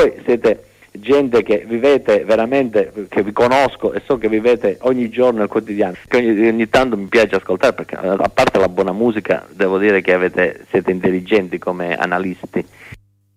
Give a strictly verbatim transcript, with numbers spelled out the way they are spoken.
voi siete gente che vivete veramente, che vi conosco e so che vivete ogni giorno il quotidiano, che ogni, ogni tanto mi piace ascoltare, perché a parte la buona musica devo dire che avete, siete intelligenti come analisti.